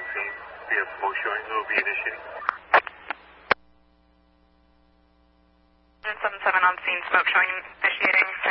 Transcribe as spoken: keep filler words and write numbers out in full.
on scene. We have smoke showing. Who will be initiating? seven seven on scene, smoke showing, initiating.